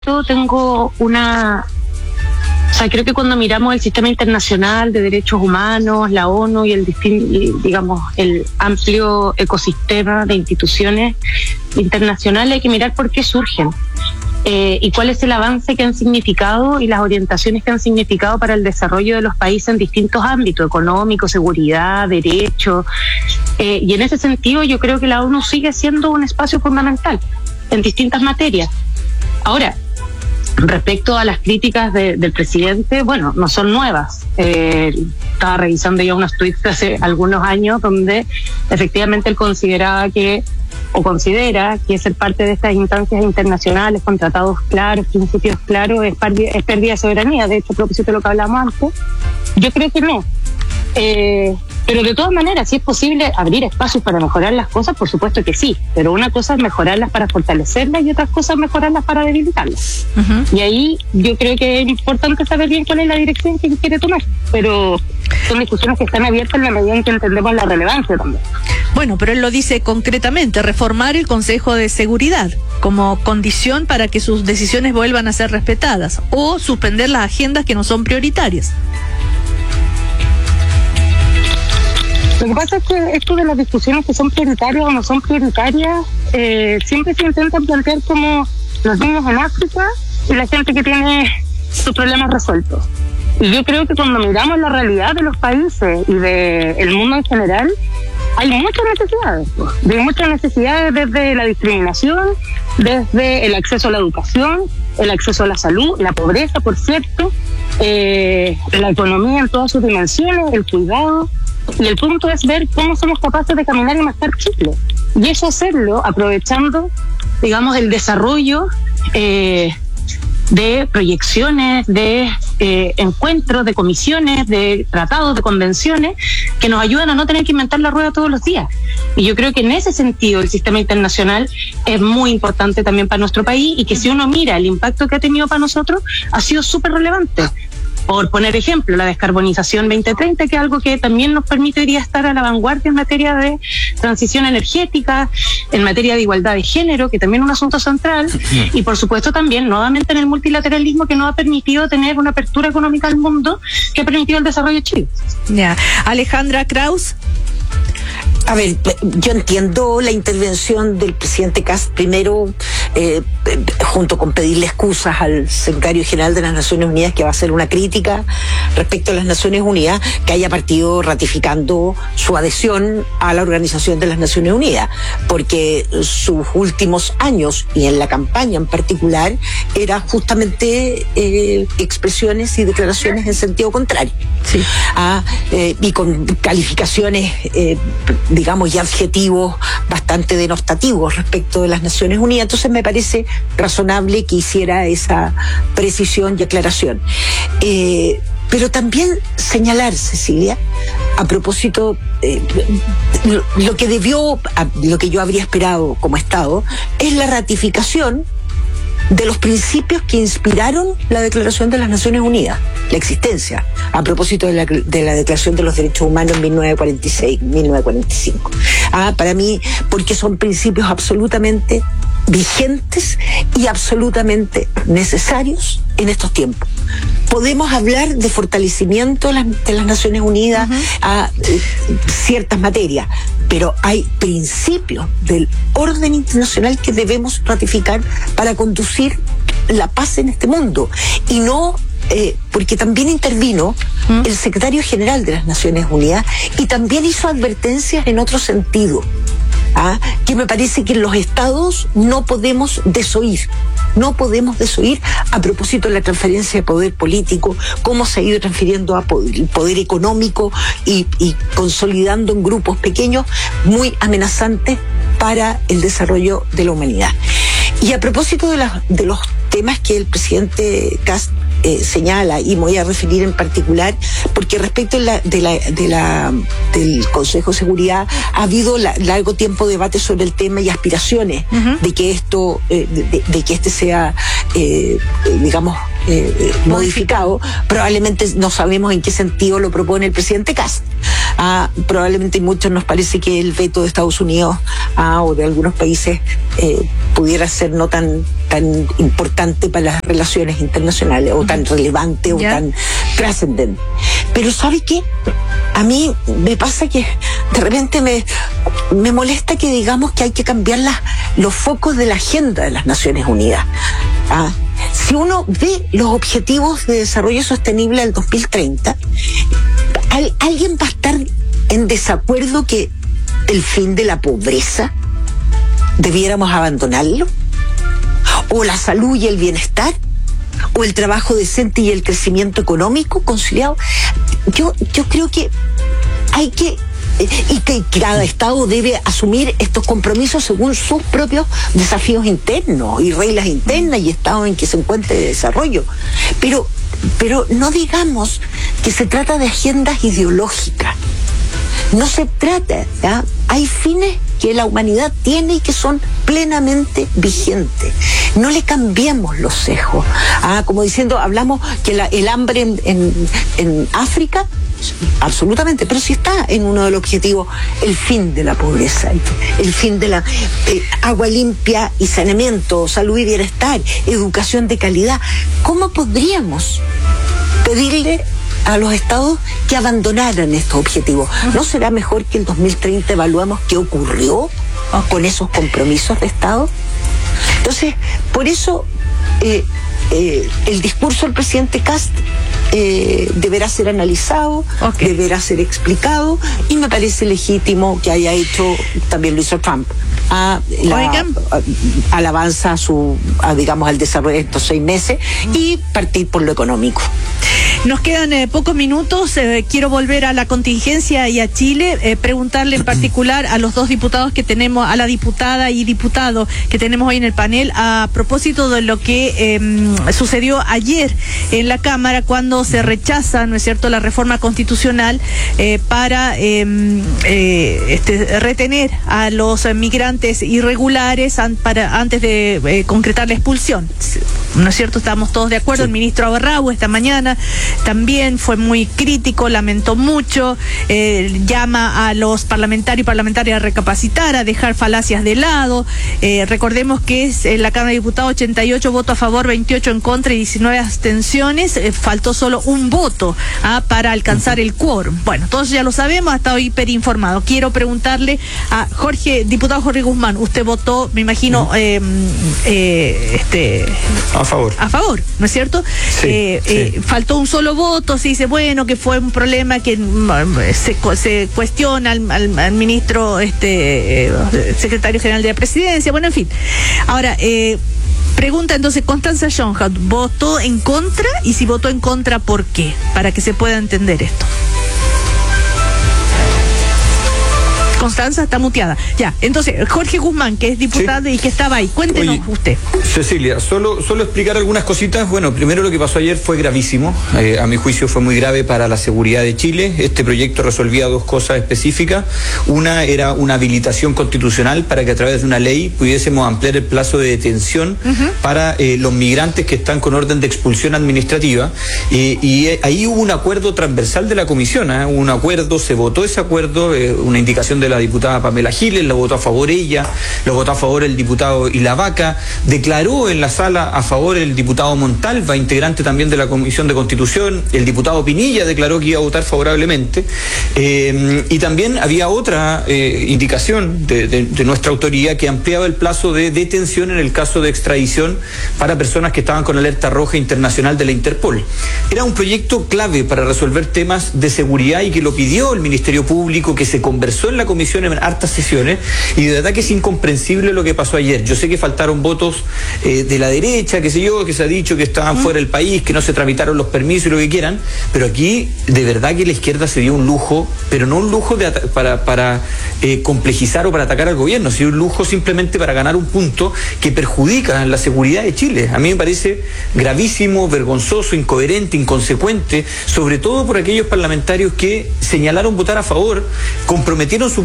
tengo creo que cuando miramos el sistema internacional de derechos humanos, la ONU y el amplio ecosistema de instituciones internacionales, hay que mirar por qué surgen y cuál es el avance que han significado y las orientaciones que han significado para el desarrollo de los países en distintos ámbitos, económico, seguridad, derecho. Y en ese sentido yo creo que la ONU sigue siendo un espacio fundamental en distintas materias. Ahora, respecto a las críticas del presidente, bueno, no son nuevas. Estaba revisando yo unos tweets de hace algunos años donde efectivamente él considera que ser parte de estas instancias internacionales con tratados claros, principios claros, es pérdida de soberanía. De hecho, a propósito de lo que hablamos antes, yo creo que no. Pero de todas maneras, si es posible abrir espacios para mejorar las cosas, por supuesto que sí. Pero una cosa es mejorarlas para fortalecerlas y otra cosa es mejorarlas para debilitarlas. Uh-huh. Y ahí yo creo que es importante saber bien cuál es la dirección que quiere tomar. Pero son discusiones que están abiertas en la medida en que entendemos la relevancia también. Bueno, pero él lo dice concretamente, reformar el Consejo de Seguridad como condición para que sus decisiones vuelvan a ser respetadas o suspender las agendas que no son prioritarias. Lo que pasa es que esto de las discusiones que son prioritarias o no son prioritarias, siempre se intentan plantear como los niños en África y la gente que tiene sus problemas resueltos. Y yo creo que cuando miramos la realidad de los países y del mundo en general, hay muchas necesidades, desde la discriminación, desde el acceso a la educación, el acceso a la salud, la pobreza, por cierto, la economía en todas sus dimensiones, el cuidado. Y el punto es ver cómo somos capaces de caminar y mascar chicle. Y eso hacerlo aprovechando, digamos, el desarrollo de proyecciones, de encuentros, de comisiones, de tratados, de convenciones, que nos ayudan a no tener que inventar la rueda todos los días. Y yo creo que en ese sentido el sistema internacional es muy importante también para nuestro país, y que si uno mira el impacto que ha tenido para nosotros, ha sido súper relevante. Por poner ejemplo, la descarbonización 2030, que es algo que también nos permite hoy día estar a la vanguardia en materia de transición energética, en materia de igualdad de género, que también es un asunto central, y por supuesto también nuevamente en el multilateralismo, que nos ha permitido tener una apertura económica al mundo, que ha permitido el desarrollo de Chile. Ya. Alejandra Kraus. A ver, yo entiendo la intervención del presidente Kast, primero, junto con pedirle excusas al secretario general de las Naciones Unidas, que va a hacer una crítica respecto a las Naciones Unidas, que haya partido ratificando su adhesión a la Organización de las Naciones Unidas, porque sus últimos años, y en la campaña en particular, era justamente expresiones y declaraciones en sentido contrario. Sí. Y con calificaciones, digamos, y adjetivos bastante denostativos respecto de las Naciones Unidas. Entonces me parece razonable que hiciera esa precisión y aclaración. Pero también señalar, Cecilia, a propósito, lo que yo habría esperado como Estado, es la ratificación de los principios que inspiraron la Declaración de las Naciones Unidas, la existencia, a propósito de la Declaración de los Derechos Humanos en 1945. Para mí, porque son principios absolutamente vigentes y absolutamente necesarios en estos tiempos. Podemos hablar de fortalecimiento de las Naciones Unidas a ciertas materias, pero hay principios del orden internacional que debemos ratificar para conducir la paz en este mundo. Y no, porque también intervino el secretario general de las Naciones Unidas y también hizo advertencias en otro sentido. Que me parece que los estados no podemos desoír a propósito de la transferencia de poder político, cómo se ha ido transfiriendo a poder económico y consolidando en grupos pequeños muy amenazantes para el desarrollo de la humanidad. Y a propósito de los temas que el presidente Kast señala, y me voy a referir en particular, porque respecto del Consejo de Seguridad ha habido largo tiempo de debate sobre el tema y aspiraciones de que esto, de que este sea, digamos, modificado. Probablemente no sabemos en qué sentido lo propone el presidente Kast. Probablemente muchos nos parece que el veto de Estados Unidos o de algunos países pudiera ser no tan importante para las relaciones internacionales, o tan relevante, o tan trascendente. Pero ¿sabe qué? A mí me pasa que de repente me molesta que digamos que hay que cambiar los focos de la agenda de las Naciones Unidas. Si uno ve los objetivos de desarrollo sostenible del 2030, ¿alguien va a estar en desacuerdo que el fin de la pobreza debiéramos abandonarlo? ¿O la salud y el bienestar? ¿O el trabajo decente y el crecimiento económico conciliado? Yo creo que hay que... Y que cada Estado debe asumir estos compromisos según sus propios desafíos internos y reglas internas y estados en que se encuentre de desarrollo. Pero no digamos que se trata de agendas ideológicas. No se trata, ¿ya? Hay fines que la humanidad tiene y que son plenamente vigentes. No le cambiemos los sesgos. Como diciendo, hablamos que el hambre en África, absolutamente, pero si está en uno de los objetivos el fin de la pobreza, el fin de la agua limpia y saneamiento, salud y bienestar, educación de calidad, ¿cómo podríamos pedirle a los estados que abandonaran estos objetivos? ¿No será mejor que en 2030 evaluamos qué ocurrió con esos compromisos de Estado? Entonces, por eso el discurso del presidente Kast deberá ser analizado, deberá ser explicado, y me parece legítimo que haya hecho, también lo hizo Trump, alabanza digamos, al desarrollo de estos 6 meses y partir por lo económico. Nos quedan pocos minutos. Quiero volver a la contingencia y a Chile, preguntarle en particular a los dos diputados que tenemos, a la diputada y diputado que tenemos hoy en el panel, a propósito de lo que sucedió ayer en la Cámara cuando se rechaza, ¿no es cierto?, la reforma constitucional para retener a los migrantes irregulares antes de concretar la expulsión. ¿No es cierto? Estamos todos de acuerdo. Sí. El ministro Abarrau esta mañana también fue muy crítico, lamentó mucho, llama a los parlamentarios y parlamentarias a recapacitar, a dejar falacias de lado. Recordemos que es en la Cámara de Diputados 88 votos a favor, 28 en contra y 19 abstenciones. Faltó solo un voto para alcanzar el quórum. Bueno, todos ya lo sabemos, ha estado hiperinformado. Quiero preguntarle a diputado Jorge Guzmán, usted votó, me imagino, a favor. A favor, ¿no es cierto? Sí, sí. Faltó un solo voto, se dice, bueno, que fue un problema que se cuestiona al ministro, secretario general de la Presidencia, bueno, en fin. Ahora, pregunta entonces, Constanza Jonja, ¿votó en contra? Y si votó en contra, ¿por qué? Para que se pueda entender esto. Constanza está muteada. Ya, entonces, Jorge Guzmán, que es diputado y que estaba ahí, cuéntenos. Oye, usted. Cecilia, solo explicar algunas cositas. Bueno, primero lo que pasó ayer fue gravísimo. A mi juicio fue muy grave para la seguridad de Chile. Este proyecto resolvía 2 cosas específicas. Una era una habilitación constitucional para que a través de una ley pudiésemos ampliar el plazo de detención para los migrantes que están con orden de expulsión administrativa. Y ahí hubo un acuerdo transversal de la comisión. Hubo un acuerdo, se votó ese acuerdo, una indicación de la diputada Pamela Giles, lo votó a favor ella, lo votó a favor el diputado Ilavaca, declaró en la sala a favor el diputado Montalva, integrante también de la Comisión de Constitución, el diputado Pinilla declaró que iba a votar favorablemente, y también había otra indicación de nuestra autoría que ampliaba el plazo de detención en el caso de extradición para personas que estaban con alerta roja internacional de la Interpol. Era un proyecto clave para resolver temas de seguridad y que lo pidió el Ministerio Público, que se conversó en la comisión en hartas sesiones, y de verdad que es incomprensible lo que pasó ayer. Yo sé que faltaron votos de la derecha, qué sé yo, que se ha dicho que estaban fuera del país, que no se tramitaron los permisos y lo que quieran, pero aquí de verdad que la izquierda se dio un lujo, pero no un lujo para complejizar o para atacar al gobierno, sino un lujo simplemente para ganar un punto que perjudica la seguridad de Chile. A mí me parece gravísimo, vergonzoso, incoherente, inconsecuente, sobre todo por aquellos parlamentarios que señalaron votar a favor, comprometieron sus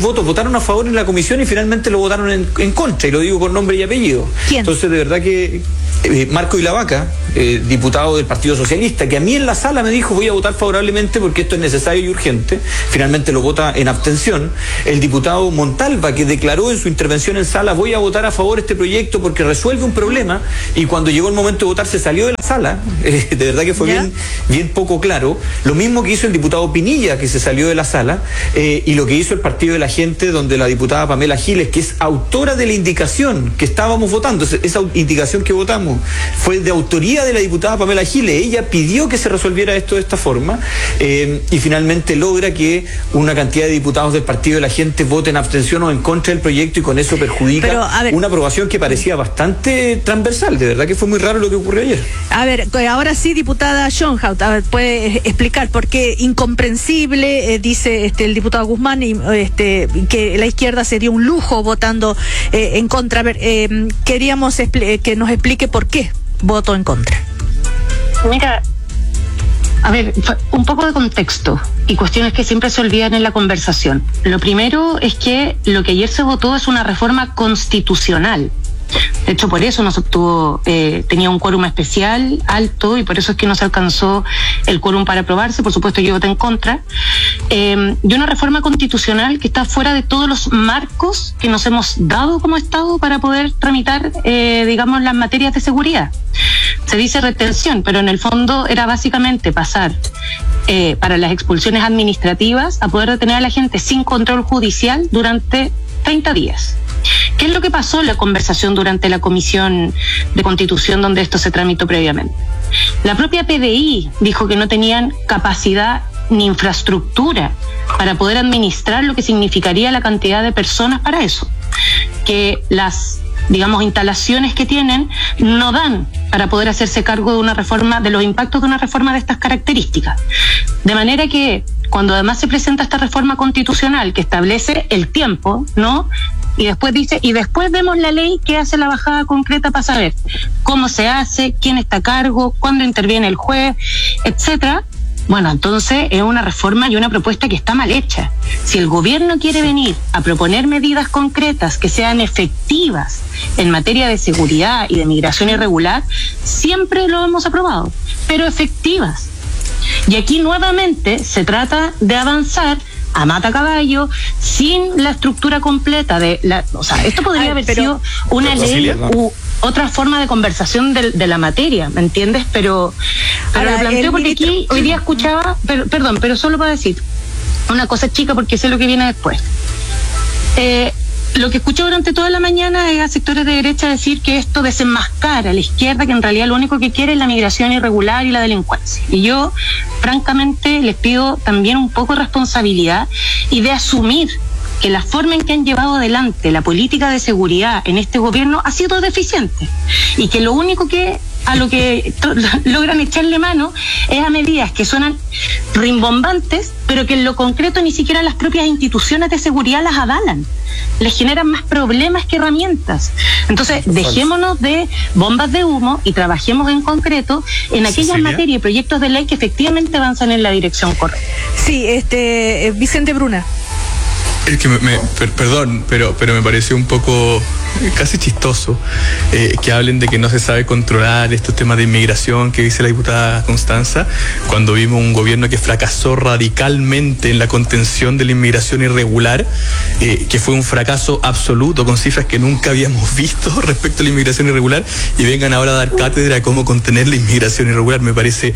votos votaron a favor en la comisión y finalmente lo votaron en contra, y lo digo con nombre y apellido. ¿Quién? Entonces, de verdad que Marco Ilavaca, diputado del Partido Socialista, que a mí en la sala me dijo voy a votar favorablemente porque esto es necesario y urgente, finalmente lo vota en abstención. El diputado Montalva, que declaró en su intervención en sala voy a votar a favor de este proyecto porque resuelve un problema, y cuando llegó el momento de votar se salió de la sala. De verdad que fue bien poco claro. Lo mismo que hizo el diputado Pinilla, que se salió de la sala, y lo que hizo el Partido de la Gente, donde la diputada Pamela Giles, que es autora de la indicación que estábamos votando, esa indicación que votamos fue de autoría de la diputada Pamela Giles. Ella pidió que se resolviera esto de esta forma, y finalmente logra que una cantidad de diputados del Partido de la Gente voten en abstención o en contra del proyecto, y con eso perjudica una aprobación que parecía bastante transversal. De verdad que fue muy raro lo que ocurrió ayer. A ver, ahora sí, diputada Schönhaut, ¿puede explicar por qué incomprensible, dice el diputado Guzmán, que la izquierda se dio un lujo votando en contra? A ver, queríamos que nos explique por qué votó en contra. Mira, a ver, un poco de contexto y cuestiones que siempre se olvidan en la conversación. Lo primero es que lo que ayer se votó es una reforma constitucional. De hecho, por eso no se obtuvo, tenía un quórum especial alto, y por eso es que no se alcanzó el quórum para aprobarse. Por supuesto, yo voté en contra. Y una reforma constitucional que está fuera de todos los marcos que nos hemos dado como Estado para poder tramitar, digamos, las materias de seguridad. Se dice retención, pero en el fondo era básicamente pasar para las expulsiones administrativas a poder detener a la gente sin control judicial durante 30 días. ¿Qué es lo que pasó en la conversación durante la Comisión de Constitución donde esto se tramitó previamente? La propia PDI dijo que no tenían capacidad ni infraestructura para poder administrar lo que significaría la cantidad de personas para eso, que las, digamos, instalaciones que tienen no dan para poder hacerse cargo de una reforma, de los impactos de una reforma de estas características. De manera que cuando además se presenta esta reforma constitucional que establece el tiempo, ¿no? Y después dice, y después vemos la ley que hace la bajada concreta para saber cómo se hace, quién está a cargo, cuándo interviene el juez, etcétera. Bueno, entonces es una reforma y una propuesta que está mal hecha. Si el gobierno quiere venir a proponer medidas concretas que sean efectivas en materia de seguridad y de migración irregular, siempre lo hemos aprobado, pero efectivas. Y aquí nuevamente se trata de avanzar a mata caballo, sin la estructura completa de la, o sea, esto podría haber sido una ley u otra forma de conversación de la materia, ¿me entiendes? Pero lo planteo porque aquí hoy día escuchaba, perdón, pero solo para decir una cosa chica porque sé lo que viene después. Lo que escuché durante toda la mañana es a sectores de derecha decir que esto desenmascara a la izquierda, que en realidad lo único que quiere es la migración irregular y la delincuencia. Y yo, francamente, les pido también un poco de responsabilidad y de asumir que la forma en que han llevado adelante la política de seguridad en este gobierno ha sido deficiente, y que lo único que a lo que logran echarle mano es a medidas que suenan rimbombantes, pero que en lo concreto ni siquiera las propias instituciones de seguridad las avalan. Les generan más problemas que herramientas. Entonces, dejémonos de bombas de humo y trabajemos en concreto en aquellas materias y proyectos de ley que efectivamente avanzan en la dirección correcta. Sí, Vicente Bruna. Es que perdón, pero me pareció un poco casi chistoso que hablen de que no se sabe controlar estos temas de inmigración que dice la diputada Constanza, cuando vimos un gobierno que fracasó radicalmente en la contención de la inmigración irregular, que fue un fracaso absoluto, con cifras que nunca habíamos visto respecto a la inmigración irregular, y vengan ahora a dar cátedra a cómo contener la inmigración irregular. Me parece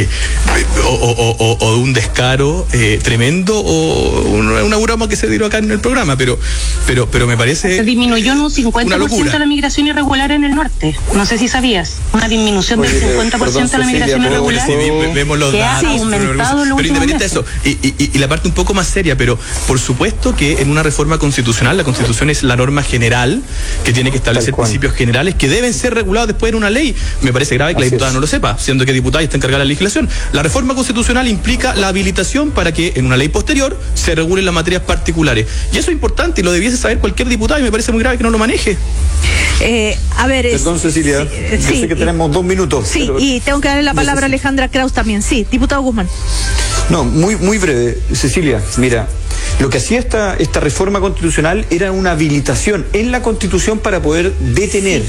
o un descaro tremendo, o una broma que se dio acá en el programa, pero me parece... Se disminuyó en un 50% la migración irregular en el norte. No sé si sabías. Una disminución del 50% de la migración irregular. Sí, vemos los datos, ha aumentado pero independiente de eso, y la parte un poco más seria, pero por supuesto que en una reforma constitucional, la Constitución es la norma general que tiene que establecer principios generales que deben ser regulados después en una ley. Me parece grave que la diputada no lo sepa, siendo que diputada está encargada de la legislación. La reforma constitucional implica la habilitación para que en una ley posterior se regulen las materias particulares. Y eso es importante y lo debiese saber cualquier diputado, y me parece muy grave que no lo maneje. A ver, perdón, Cecilia, yo sé que tenemos 2 minutos. Sí, pero y tengo que darle la palabra a Alejandra Kraus también. Sí, diputado Guzmán. No, muy breve, Cecilia, mira, Lo que hacía esta reforma constitucional era una habilitación en la Constitución para poder detener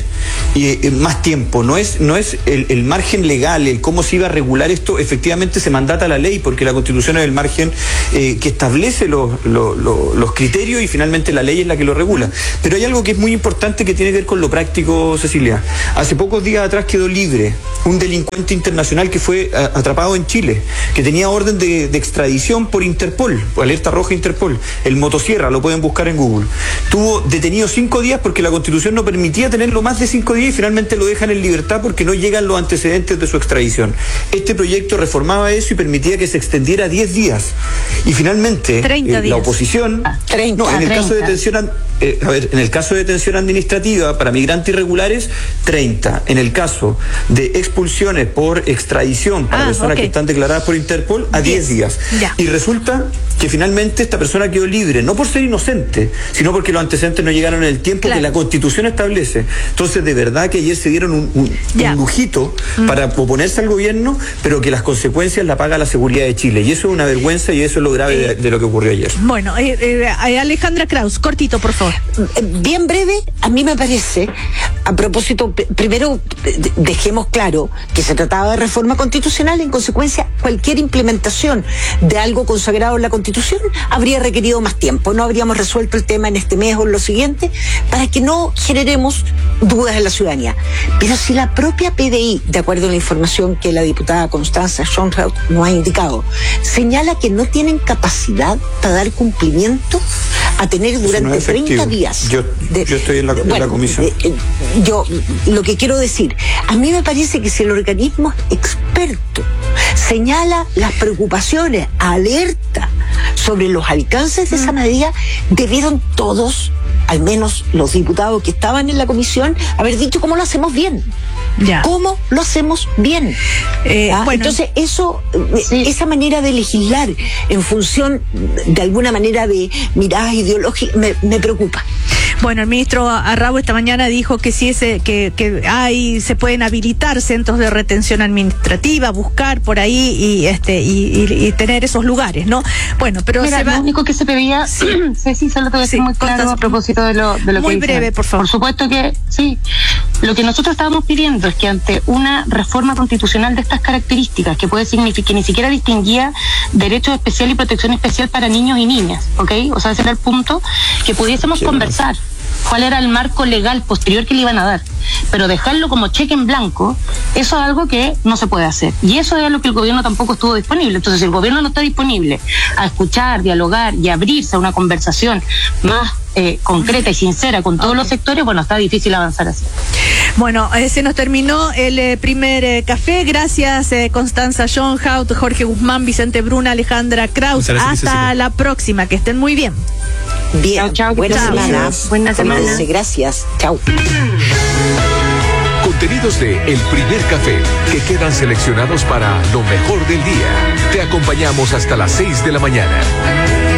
más tiempo. No es el margen legal, el cómo se iba a regular esto, efectivamente se mandata la ley, porque la Constitución es el margen que establece los criterios y finalmente la ley es la que lo regula. Pero hay algo que es muy importante que tiene que ver con lo práctico, Cecilia. Hace pocos días atrás quedó libre un delincuente internacional que fue atrapado en Chile, que tenía orden de extradición por Interpol, por alerta roja Interpol, el motosierra, lo pueden buscar en Google. Tuvo detenido 5 días porque la Constitución no permitía tenerlo más de 5 días y finalmente lo dejan en libertad porque no llegan los antecedentes de su extradición. Este proyecto reformaba eso y permitía que se extendiera 10 días. Y finalmente la oposición, en el caso de detención, en el caso de detención administrativa para migrantes irregulares, 30. En el caso de expulsiones por extradición para personas que están declaradas por Interpol, a 10 días. Ya. Y resulta que finalmente esta persona quedó libre, no por ser inocente, sino porque los antecedentes no llegaron en el tiempo que la Constitución establece. Entonces, de verdad que ayer se dieron un lujito para oponerse al gobierno, pero que las consecuencias la paga la seguridad de Chile. Y eso es una vergüenza y eso es lo grave de lo que ocurrió ayer. Bueno, Alejandra Kraus, cortito, por favor. Bien breve, a mí me parece, a propósito, primero dejemos claro que se trataba de reforma constitucional, en consecuencia cualquier implementación de algo consagrado en la Constitución habría requerido más tiempo, no habríamos resuelto el tema en este mes o en lo siguiente, para que no generemos dudas en la ciudadanía. Pero si la propia PDI, de acuerdo a la información que la diputada Constanza Schoenhout nos ha indicado, señala que no tienen capacidad para dar cumplimiento a tener durante 30 días. Yo estoy en la comisión. Yo lo que quiero decir, a mí me parece que si el organismo experto señala las preocupaciones, alerta sobre los alcances de esa medida, debieron todos, al menos los diputados que estaban en la comisión, haber dicho cómo lo hacemos bien. ¿Cómo lo hacemos bien? Entonces esa manera de legislar en función de alguna manera de miradas ideológicas me preocupa. Bueno, el ministro Arrau esta mañana dijo que sí se pueden habilitar centros de retención administrativa, buscar por ahí y tener esos lugares, ¿no? Bueno, pero lo único que se pedía, Ceci, solo te voy a decir muy claro a propósito de lo que muy breve, por favor. Por supuesto que sí. Lo que nosotros estábamos pidiendo es que ante una reforma constitucional de estas características, que puede significar que ni siquiera distinguía derechos especiales y protección especial para niños y niñas, ¿ok? O sea, ese era el punto, que pudiésemos conversar cuál era el marco legal posterior que le iban a dar, pero dejarlo como cheque en blanco, eso es algo que no se puede hacer, y eso es lo que el gobierno tampoco estuvo disponible. Entonces, si el gobierno no está disponible a escuchar, dialogar y abrirse a una conversación más concreta y sincera con todos los sectores, bueno, está difícil avanzar así. Bueno, se nos terminó el primer café. Gracias, Constanza Schoenhout, Jorge Guzmán, Vicente Bruna, Alejandra Kraus. Hasta la próxima, que estén muy bien. Bien, chao, buena semana. Buena semana. Gracias. Chao. Contenidos de El Primer Café que quedan seleccionados para lo mejor del día. Te acompañamos hasta las 6 de la mañana.